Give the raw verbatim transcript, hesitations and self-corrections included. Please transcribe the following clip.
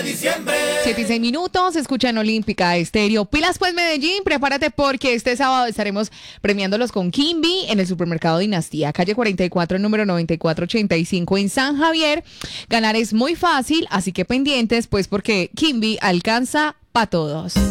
diciembre. siete y seis minutos, escuchan Olímpica Estéreo. Pilas pues Medellín, prepárate porque este sábado estaremos premiándolos con Kimby en el supermercado Dinastía, calle cuarenta y cuatro, número noventa y cuatro ochenta y cinco en San Javier. Ganar es muy fácil, así que pendientes pues porque Kimby alcanza para todos.